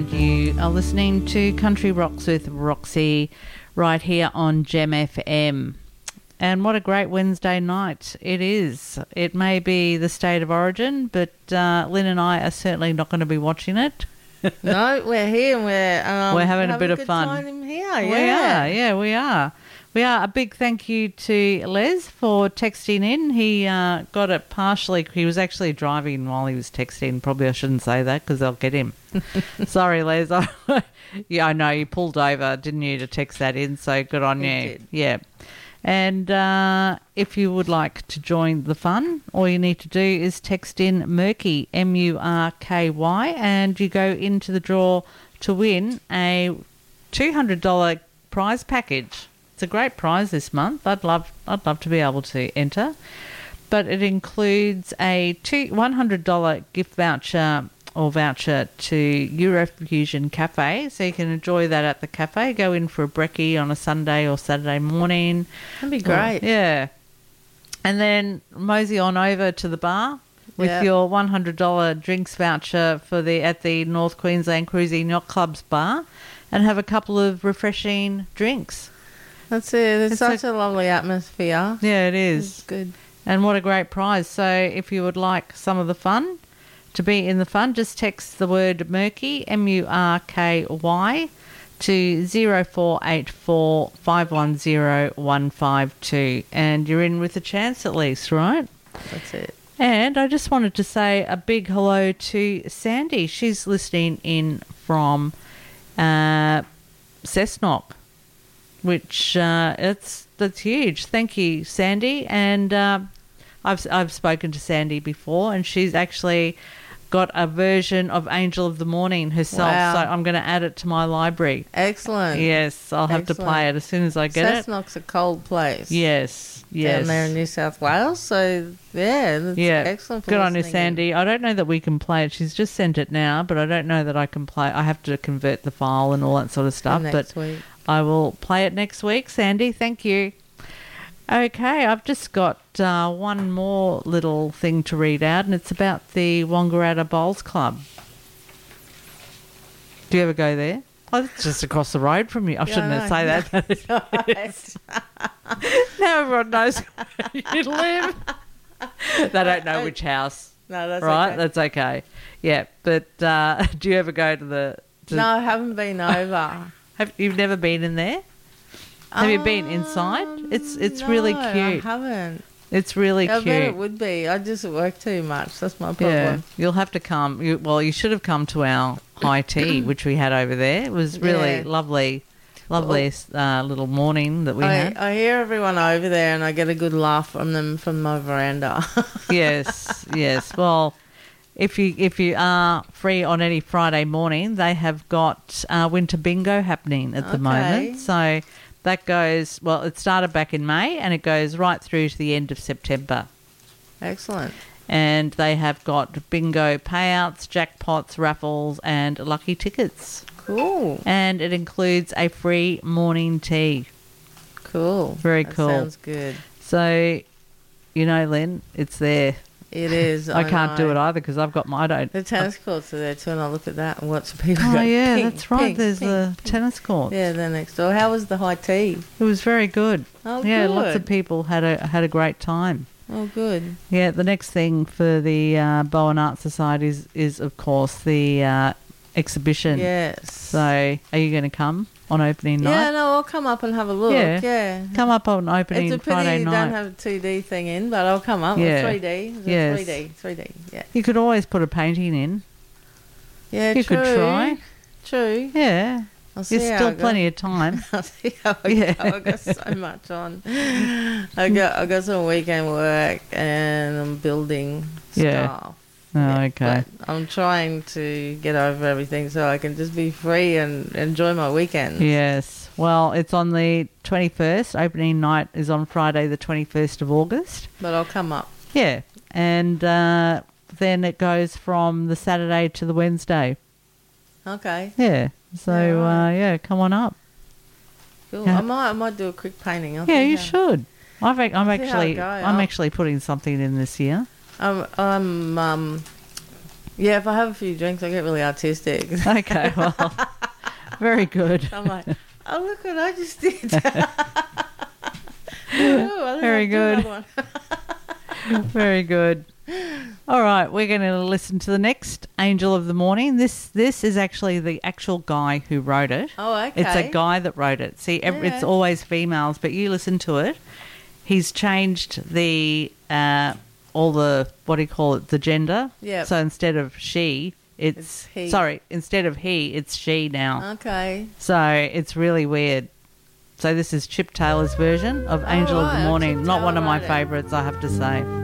You are listening to Country Rocks with Roxy right here on Gem FM. And what a great Wednesday night it is. It may be the State of Origin, but Lynn and I are certainly not going to be watching it. No, we're here and we're having a bit of fun. Time here, We are. A big thank you to Les for texting in. He got it partially. He was actually driving while he was texting. Probably I shouldn't say that because I'll get him. Sorry, Les. Yeah, I know you pulled over, didn't you, to text that in? So good on you. Did. Yeah. And if you would like to join the fun, all you need to do is text in Murky, M-U-R-K-Y, and you go into the draw to win a $200 prize package. It's a great prize this month. I'd love to be able to enter. But it includes a $100 gift voucher to Eurofusion Cafe, so you can enjoy that at the cafe. Go in for a brekkie on a Sunday or Saturday morning. That'd be great. Yeah. And then mosey on over to the bar with your $100 drinks voucher at the North Queensland Cruising Yacht Club's bar, and have a couple of refreshing drinks. That's it. It's such a lovely atmosphere. Yeah, it is. It's good. And what a great prize. So if you would like some of the fun, to be in the fun, just text the word Murky, M-U-R-K-Y, to 0484 510 152. And you're in with a chance at least, right? That's it. And I just wanted to say a big hello to Sandy. She's listening in from Cessnock, which that's huge. Thank you, Sandy. And I've spoken to Sandy before, and she's actually got a version of Angel of the Morning herself. Wow. So I'm going to add it to my library. Excellent. Yes, I'll have to play it as soon as I get Cessnock's a cold place. Yes. Down there in New South Wales. So, that's excellent. Good on you, Sandy. I don't know that we can play it. She's just sent it now, but I don't know that I can play. I have to convert the file and all that sort of stuff. Next week. I will play it next week, Sandy. Thank you. Okay, I've just got one more little thing to read out, and it's about the Wangaratta Bowls Club. Do you ever go there? Oh, it's just across the road from you. I shouldn't say that. Now everyone knows where you live. They don't know which house. No, that's right? okay. That's okay. Yeah, but do you ever go to the... No, I haven't been over. You've never been in there? Have you been inside? It's really cute. I haven't. It's really cute. I bet it would be. I just work too much. That's my problem. Yeah, you'll have to come. You should have come to our high tea, which we had over there. It was really lovely little morning that we had. I hear everyone over there, and I get a good laugh from them from my veranda. Yes. Well, if you are free on any Friday morning, they have got winter bingo happening at the moment. So that goes, it started back in May and it goes right through to the end of September. Excellent. And they have got bingo payouts, jackpots, raffles and lucky tickets. Cool. And it includes a free morning tea. Cool. Very cool. Sounds good. So, Lynn, it's there. It is. I can't do it either because I've got my... The tennis courts are there too, and I look at that and watch the people go, that's right. There's a tennis court. Yeah, they're next door. How was the high tea? It was very good. Oh, yeah, good. Lots of people had a great time. Oh, good. Yeah, the next thing for the Bowen Art Society is of course, the exhibition. Yes. So, are you going to come on opening night? Yeah, no, I'll come up and have a look. Yeah. Come up on opening Friday night. It's a pity Friday you night. don't have a 2D thing in, but I'll come up. Yeah. 3D. Yes. 3D, yeah. You could always put a painting in. Yeah, you true. could try. True. Yeah. I'll see There's still plenty of time. I'll see how I go. I've got so much on. I got some weekend work and I'm building stuff. Okay. But I'm trying to get over everything so I can just be free and enjoy my weekend. Yes. Well, it's on the 21st. Opening night is on Friday, the 21st of August. But I'll come up. Yeah. And then it goes from the Saturday to the Wednesday. Okay. Yeah. So, come on up. Cool. Yeah. I might do a quick painting. You should. I'm actually I'm putting something in this year. I'm Yeah, if I have a few drinks, I get really artistic. Okay, well, very good. I'm like, oh, look what I just did. Ooh, I think Very I'll do good. another one. Very good. All right, we're going to listen to the next Angel of the Morning. This is actually the actual guy who wrote it. Oh, okay. It's a guy that wrote it. See, it's Yeah. always females, but you listen to it. He's changed the all the, what do you call it, the gender. Yep. So instead of she, It's he. sorry, instead of he, it's she now. Okay. So it's really weird. So this is Chip Taylor's version of Angel of right, the oh, Morning. Chip Not one Taylor of my wrote it. favourites, I have to say.